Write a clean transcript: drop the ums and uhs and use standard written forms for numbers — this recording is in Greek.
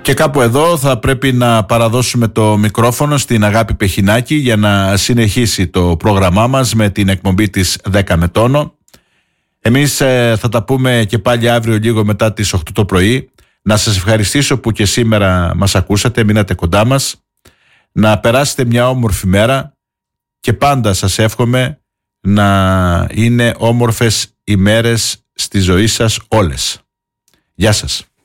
Και κάπου εδώ θα πρέπει να παραδώσουμε το μικρόφωνο στην Αγάπη Πεχινάκη για να συνεχίσει το πρόγραμμά μας με την εκπομπή της 10 με τόνο. Εμείς θα τα πούμε και πάλι αύριο λίγο μετά τις 8 το πρωί. Να σας ευχαριστήσω που και σήμερα μας ακούσατε, μείνατε κοντά μας. Να περάσετε μια όμορφη μέρα και πάντα σας εύχομαι να είναι όμορφες ημέρες στη ζωή σας όλες. Γεια σας.